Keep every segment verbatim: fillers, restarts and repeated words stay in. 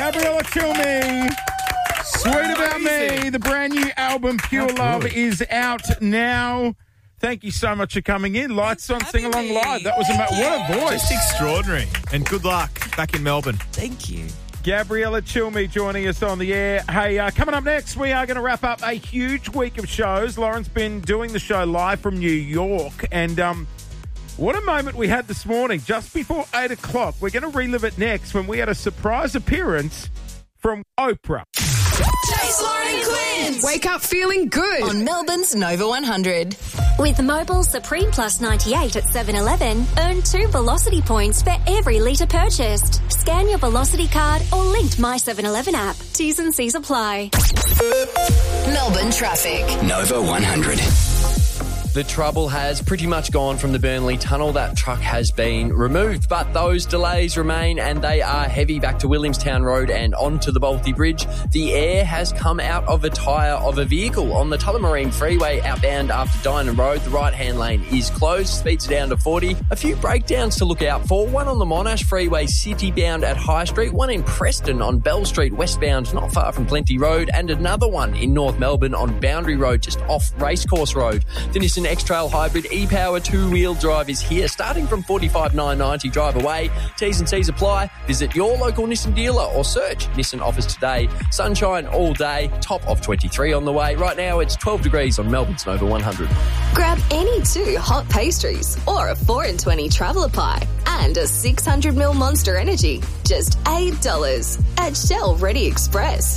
Gabriella Cilmi, Sweet About Me, the brand new album Pure Love is out now. Thank you so much for coming in. Lights on, sing along live. That was a what a voice. Just extraordinary. And good luck back in Melbourne. Thank you. Gabriella Cilmi joining us on the air. Hey, uh, coming up next, we are going to wrap up a huge week of shows. Lauren's been doing the show live from New York, and um, what a moment we had this morning, just before eight o'clock. We're going to relive it next when we had a surprise appearance from Oprah. Chase, Lauren and Quinn. Wake up feeling good on Melbourne's Nova one hundred. With Mobil Supreme Plus ninety-eight at seven eleven, earn two Velocity points for every litre purchased. Scan your Velocity card or linked My seven eleven app. T's and C's apply. Melbourne traffic. Nova one hundred. The trouble has pretty much gone from the Burnley Tunnel. That truck has been removed, but those delays remain and they are heavy back to Williamstown Road and onto the Balthy Bridge. The air has come out of a tyre of a vehicle on the Tullamarine Freeway outbound after Dynon Road. The right-hand lane is closed. Speeds are down to forty. A few breakdowns to look out for. One on the Monash Freeway city-bound at High Street. One in Preston on Bell Street westbound not far from Plenty Road. And another one in North Melbourne on Boundary Road just off Racecourse Road. The Nissan X-Trail Hybrid e-Power two-wheel drive is here, starting from forty-five nine ninety. Drive away. T's and C's apply. Visit your local Nissan dealer or search Nissan offers today. Sunshine all day. Top of twenty-three on the way. Right now it's twelve degrees on Melbourne's Nova one hundred. Grab any two hot pastries or a four and twenty traveller pie and a six hundred milliliter Monster Energy. Just eight dollars at Shell Ready Express.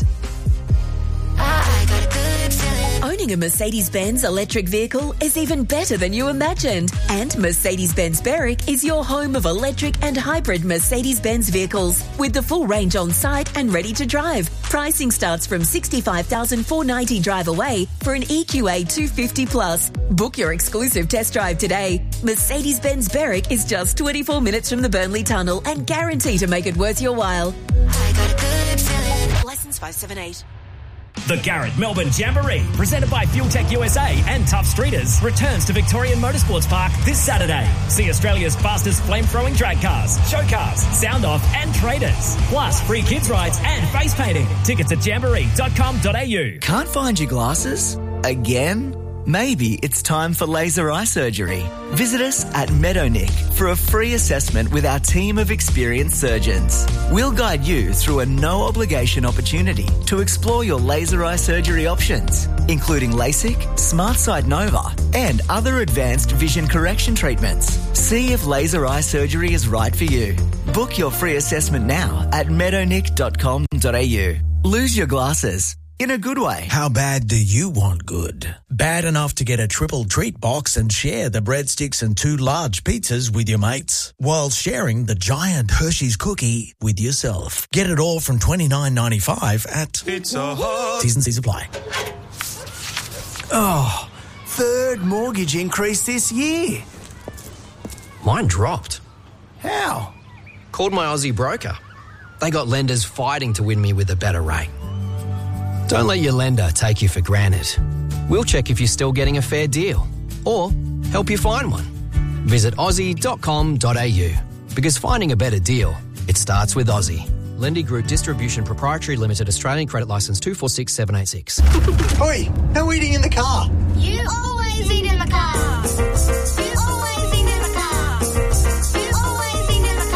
I got a good feeling. Owning a Mercedes-Benz electric vehicle is even better than you imagined. And Mercedes-Benz Berwick is your home of electric and hybrid Mercedes-Benz vehicles with the full range on site and ready to drive. Pricing starts from sixty-five thousand four hundred ninety dollars drive away for an E Q A two fifty plus. Book your exclusive test drive today. Mercedes-Benz Berwick is just twenty-four minutes from the Burnley Tunnel and guarantee to make it worth your while. I got a good feeling. Licence five seven eight. The Garrett Melbourne Jamboree, presented by FuelTech U S A and Tough Streeters, returns to Victorian Motorsports Park this Saturday. See Australia's fastest flame-throwing drag cars, show cars, sound-off and traders. Plus free kids rides and face painting. Tickets at jamboree dot com dot a u. Can't find your glasses? Again? Maybe it's time for laser eye surgery. Visit us at Meadownick for a free assessment with our team of experienced surgeons. We'll guide you through a no-obligation opportunity to explore your laser eye surgery options, including LASIK, SmartSight Nova, and other advanced vision correction treatments. See if laser eye surgery is right for you. Book your free assessment now at meadownick dot com dot a u. Lose your glasses. In a good way. How bad do you want good? Bad enough to get a triple treat box and share the breadsticks and two large pizzas with your mates, while sharing the giant Hershey's cookie with yourself. Get it all from twenty-nine ninety-five at Pizza Hut. T's and C's apply. Oh, third mortgage increase this year. Mine dropped. How? Called my Aussie broker. They got lenders fighting to win me with a better rate. Don't let your lender take you for granted. We'll check if you're still getting a fair deal or help you find one. Visit aussie dot com dot a u because finding a better deal, it starts with Aussie. Lendy Group Distribution Proprietary Limited, Australian Credit Licence two four six seven eight six. Oi, no eating in the car. You always eat in the car. You always eat in the car. You always eat in the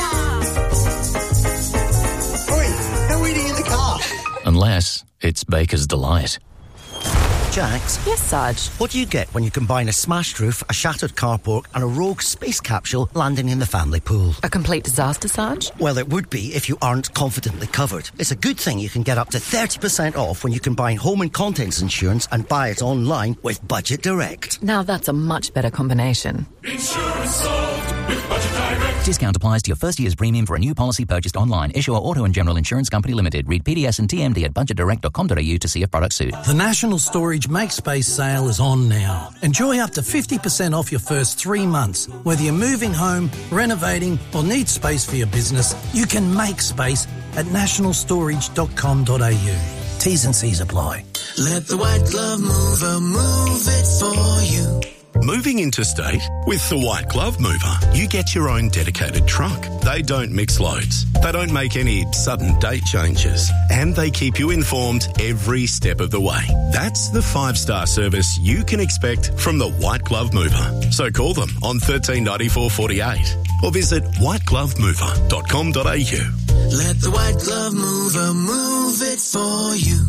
car. Oi, no eating in the car. Unless it's Baker's Delight. Jax? Yes, Sarge. What do you get when you combine a smashed roof, a shattered carport and a rogue space capsule landing in the family pool? A complete disaster, Sarge? Well, it would be if you aren't confidently covered. It's a good thing you can get up to thirty percent off when you combine home and contents insurance and buy it online with Budget Direct. Now that's a much better combination. Insurance solved with Budget Direct. Discount applies to your first year's premium for a new policy purchased online. Issuer Auto and General Insurance Company Limited. Read P D S and T M D at budget direct dot com dot a u to see if products suit. The National Storage Make Space sale is on now. Enjoy up to fifty percent off your first three months. Whether you're moving home, renovating or need space for your business, you can make space at national storage dot com dot a u. T's and C's apply. Let the white glove mover move it for you. Moving interstate? With the White Glove Mover, you get your own dedicated truck. They don't mix loads. They don't make any sudden date changes. And they keep you informed every step of the way. That's the five-star service you can expect from the White Glove Mover. So call them on thirteen ninety-four forty-eight or visit white glove mover dot com dot a u. Let the White Glove Mover move it for you.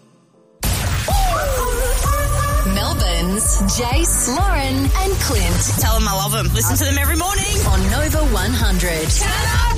Melbourne's Jace, Lauren and Clint. Tell them I love them. Listen to them every morning. On Nova one hundred. Turn up.